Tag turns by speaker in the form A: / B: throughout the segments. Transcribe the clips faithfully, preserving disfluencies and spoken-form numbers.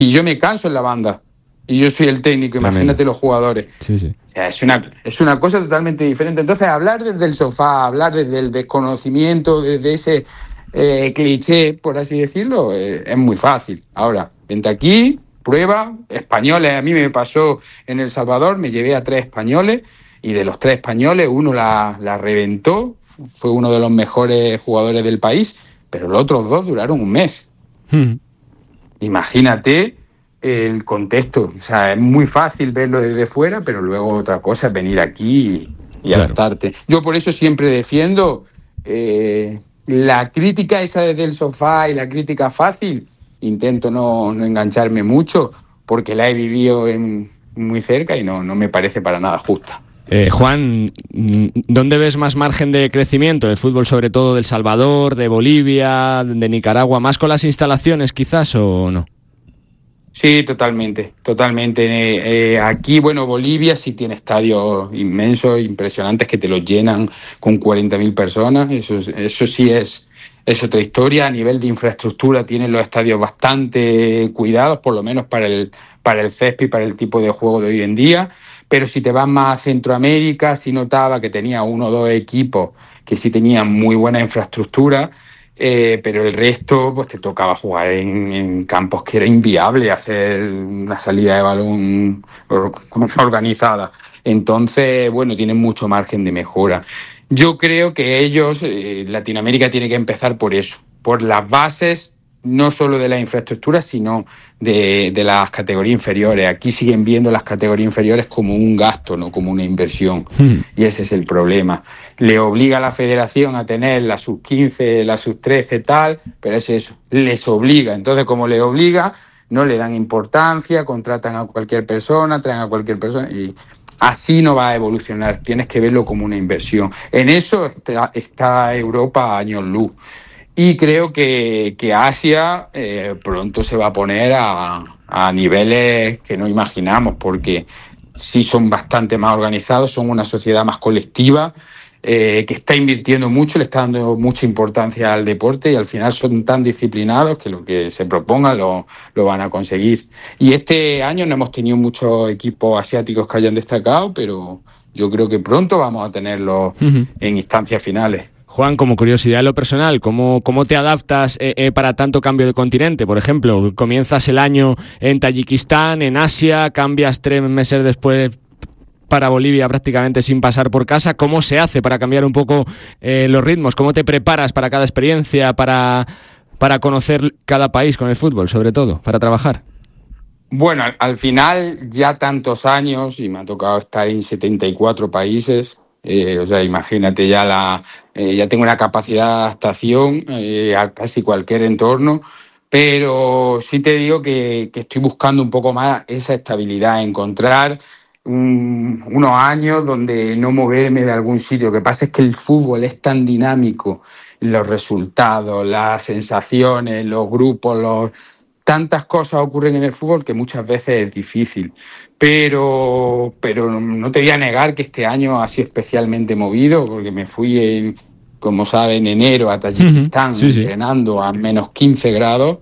A: y yo me canso en la banda. Y yo soy el técnico,
B: Tremendo.
A: Imagínate los jugadores.
B: Sí, sí.
A: O sea, es una, es una cosa totalmente diferente. Entonces, hablar desde el sofá, hablar desde el desconocimiento, desde ese eh, cliché, por así decirlo, eh, es muy fácil. Ahora, vente aquí, prueba, españoles. A mí me pasó en El Salvador, me llevé a tres españoles y de los tres españoles, uno la, la reventó, fue uno de los mejores jugadores del país, pero los otros dos duraron un mes.
B: Hmm.
A: Imagínate el contexto, o sea, es muy fácil verlo desde fuera, pero luego otra cosa es venir aquí y, y
B: Claro.
A: adaptarte. Yo por eso siempre defiendo eh, la crítica esa desde el sofá y la crítica fácil, intento no, no engancharme mucho, porque la he vivido en, muy cerca y no, no me parece para nada justa.
B: Eh, Juan, ¿dónde ves más margen de crecimiento? ¿El fútbol sobre todo de El Salvador, de Bolivia, de Nicaragua? ¿Más con las instalaciones quizás o no?
A: Sí, totalmente, totalmente. Eh, eh, aquí, bueno, Bolivia sí tiene estadios inmensos, impresionantes, que te los llenan con cuarenta mil personas. Eso, eso sí es, es otra historia. A nivel de infraestructura tienen los estadios bastante cuidados, por lo menos para el, para el césped y para el tipo de juego de hoy en día. Pero si te vas más a Centroamérica, sí notaba que tenía uno o dos equipos que sí tenían muy buena infraestructura. Eh, pero el resto, pues te tocaba jugar en, en campos que era inviable hacer una salida de balón organizada. Entonces, bueno, tienen mucho margen de mejora. Yo creo que ellos, eh, Latinoamérica tiene que empezar por eso, por las bases, no solo de la infraestructura, sino de, de las categorías inferiores. Aquí siguen viendo las categorías inferiores como un gasto, no como una inversión. Hmm. Y ese es el problema. Le obliga a la federación a tener la sub quince, la sub trece, tal, pero es eso, les obliga. Entonces, como les obliga, no le dan importancia, contratan a cualquier persona, traen a cualquier persona y así no va a evolucionar. Tienes que verlo como una inversión. En eso está, está Europa a años luz. Y creo que, que Asia eh, pronto se va a poner a, a niveles que no imaginamos, porque sí son bastante más organizados, son una sociedad más colectiva, eh, que está invirtiendo mucho, le está dando mucha importancia al deporte y al final son tan disciplinados que lo que se proponga lo, lo van a conseguir. Y este año no hemos tenido muchos equipos asiáticos que hayan destacado, pero yo creo que pronto vamos a tenerlos uh-huh. en instancias finales.
B: Juan, como curiosidad en lo personal, ¿cómo, cómo te adaptas eh, eh, para tanto cambio de continente? Por ejemplo, comienzas el año en Tayikistán, en Asia, cambias tres meses después para Bolivia prácticamente sin pasar por casa. ¿Cómo se hace para cambiar un poco eh, los ritmos? ¿Cómo te preparas para cada experiencia, para, para conocer cada país con el fútbol, sobre todo, para trabajar?
A: Bueno, al, al final ya tantos años, y me ha tocado estar en setenta y cuatro países, eh, o sea, imagínate ya la... Eh, ya tengo una capacidad de adaptación eh, a casi cualquier entorno, pero sí te digo que, que estoy buscando un poco más esa estabilidad, encontrar un, unos años donde no moverme de algún sitio. Lo que pasa es que el fútbol es tan dinámico, los resultados, las sensaciones, los grupos, los... tantas cosas ocurren en el fútbol que muchas veces es difícil. Pero, pero no te voy a negar que este año ha sido especialmente movido, porque me fui, en, como saben, en enero a Tayikistán, uh-huh. sí, entrenando sí. a menos quince grados,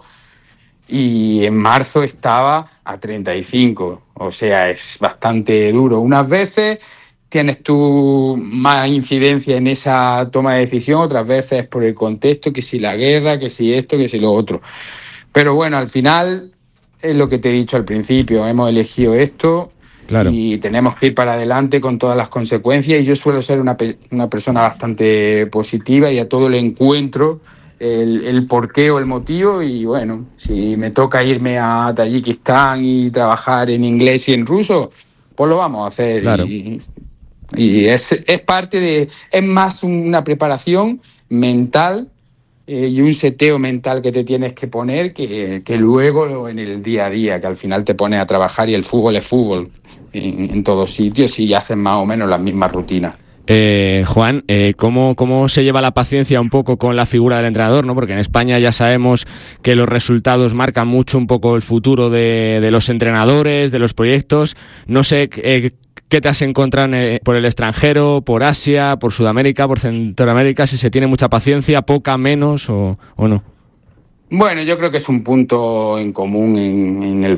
A: y en marzo estaba a treinta y cinco. O sea, es bastante duro. Unas veces tienes tú más incidencia en esa toma de decisión, otras veces por el contexto, que si la guerra, que si esto, que si lo otro. Pero bueno, al final es lo que te he dicho al principio, hemos elegido esto claro. y tenemos que ir para adelante con todas las consecuencias, y yo suelo ser una, una persona bastante positiva y a todo le encuentro el, el porqué o el motivo, y bueno, si me toca irme a Tayikistán y trabajar en inglés y en ruso, pues lo vamos a hacer.
B: Claro.
A: Y, y es, es parte de, es más una preparación mental y un seteo mental que te tienes que poner que, que luego en el día a día, que al final te pones a trabajar y el fútbol es fútbol en, en todos sitios y haces más o menos las mismas rutinas.
B: Eh, Juan, eh, ¿cómo, ¿cómo se lleva la paciencia un poco con la figura del entrenador, ¿no? Porque en España ya sabemos que los resultados marcan mucho un poco el futuro de, de los entrenadores, de los proyectos. No sé eh, qué te has encontrado eh, por el extranjero, por Asia, por Sudamérica, por Centroamérica, si se tiene mucha paciencia, poca, menos o, o no.
A: Bueno, yo creo que es un punto en común en, en el